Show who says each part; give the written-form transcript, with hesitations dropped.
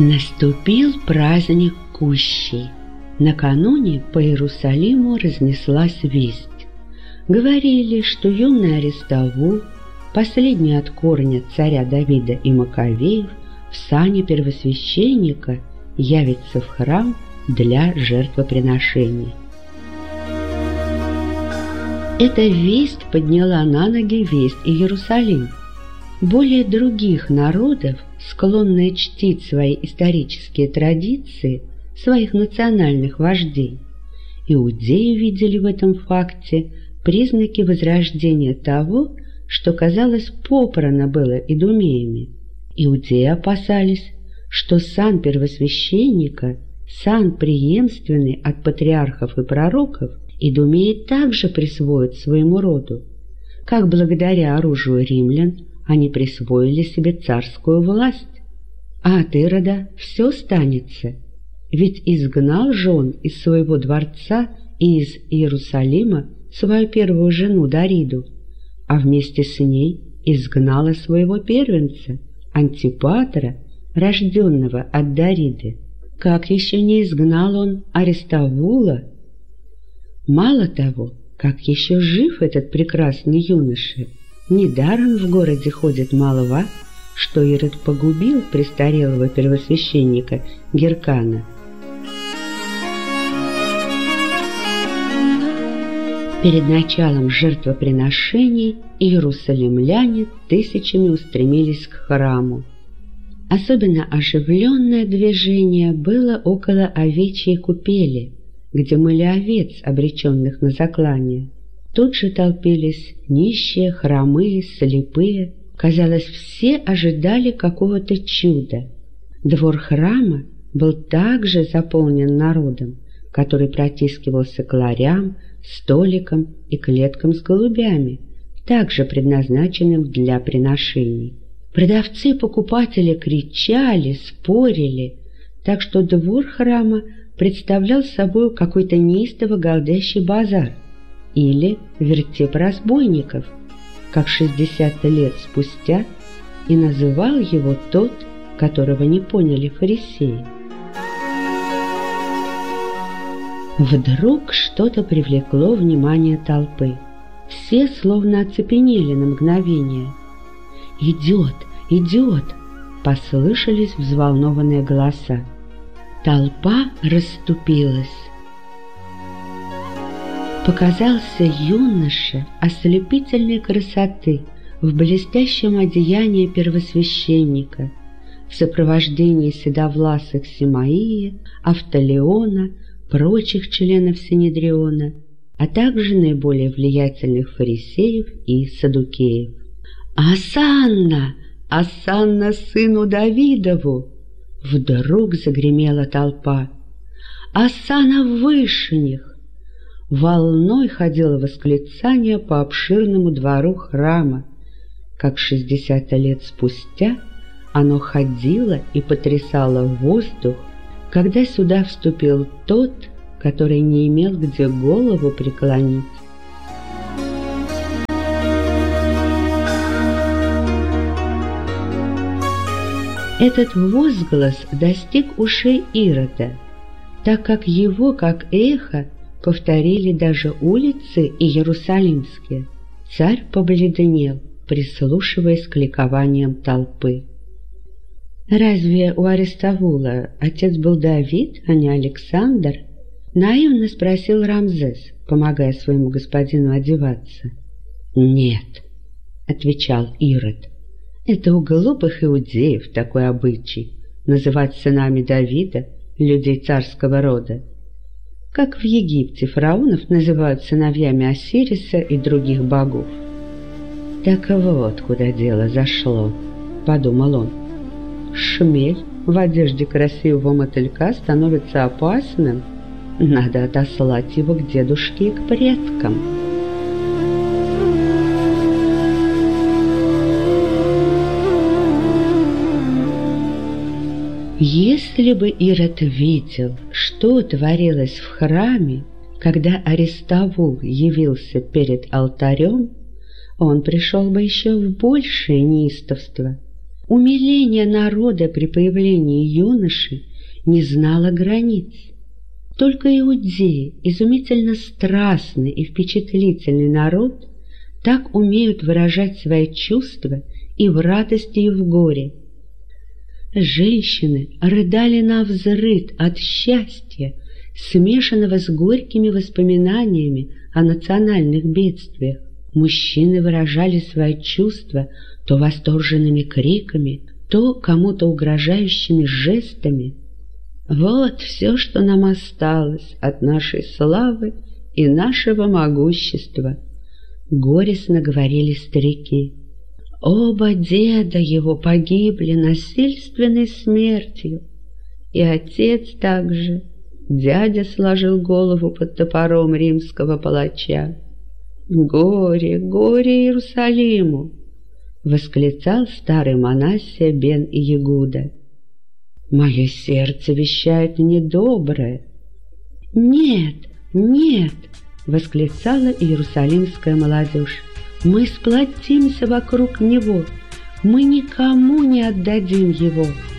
Speaker 1: Наступил праздник Кущей. Накануне по Иерусалиму разнеслась весть. Говорили, что юный Аристовул, последний от корня царя Давида и Маковеев, в сане первосвященника явится в храм для жертвоприношений. Эта весть подняла на ноги весь Иерусалим. Более других народов, склонные чтить свои исторические традиции, своих национальных вождей, иудеи видели в этом факте признаки возрождения того, что, казалось, попрано было идумеями. Иудеи опасались, что сан первосвященника, сан преемственный от патриархов и пророков, идумеи также присвоят своему роду, как благодаря оружию римлян они присвоили себе царскую власть. А от Ирода все станется, ведь изгнал же он из своего дворца и из Иерусалима свою первую жену Дариду, а вместе с ней изгнала своего первенца Антипатра, рожденного от Дариды. Как еще не изгнал он Аристовула? Мало того, как еще жив этот прекрасный юноша, недаром в городе ходит молва, что Ирод погубил престарелого первосвященника Геркана. Перед началом жертвоприношений иерусалимляне тысячами устремились к храму. Особенно оживленное движение было около овечьей купели, где мыли овец, обреченных на заклание. Тут же толпились нищие, хромые, слепые. Казалось, все ожидали какого-то чуда. Двор храма был также заполнен народом, который протискивался к ларям, столикам и клеткам с голубями, также предназначенным для приношений. Продавцы и покупатели кричали, спорили, так что двор храма представлял собой какой-то неистово галдящий базар или вертеп разбойников, как 60 лет спустя и называл его тот, которого не поняли фарисеи. Вдруг что-то привлекло внимание толпы. Все словно оцепенели на мгновение. «Идет! Идет!» — послышались взволнованные голоса. Толпа расступилась. Показался юноша ослепительной красоты в блестящем одеянии первосвященника, в сопровождении седовласых Семаия, Автолеона, прочих членов Синедриона, а также наиболее влиятельных фарисеев и саддукеев. «Осанна! Осанна сыну Давидову!» Вдруг загремела толпа. «Осанна вышних!» Волной ходило восклицание по обширному двору храма, как 60 лет спустя оно ходило и потрясало воздух, когда сюда вступил тот, который не имел где голову преклонить. Этот возглас достиг ушей Ирода, так как его, как эхо, повторили даже улицы иерусалимские. Царь побледнел, прислушиваясь к ликованиям толпы. «Разве у Аристовула отец был Давид, а не Александр?» — наивно спросил Рамзес, помогая своему господину одеваться. «Нет», — отвечал Ирод, — «это у глупых иудеев такой обычай — называть сынами Давида людей царского рода, как в Египте фараонов называют сыновьями Осириса и других богов». «Так вот, куда дело зашло», — подумал он. «Шмель в одежде красивого мотылька становится опасным. Надо отослать его к дедушке и к предкам». Если бы Ирод видел, что творилось в храме, когда Аристовул явился перед алтарем, он пришел бы еще в большее неистовство. Умиление народа при появлении юноши не знало границ. Только иудеи, изумительно страстный и впечатлительный народ, так умеют выражать свои чувства и в радости, и в горе. Женщины рыдали навзрыд от счастья, смешанного с горькими воспоминаниями о национальных бедствиях. Мужчины выражали свои чувства то восторженными криками, то кому-то угрожающими жестами. Вот все, что нам осталось от нашей славы и нашего могущества, горестно говорили старики. Оба деда его погибли насильственной смертью, и отец также. Дядя сложил голову под топором римского палача. «Горе, горе Иерусалиму!» — восклицал старый Манассия бен Иегуда. «Мое сердце вещает недоброе». «Нет, нет!» — восклицала иерусалимская молодежь. «Мы сплотимся вокруг него, мы никому не отдадим его».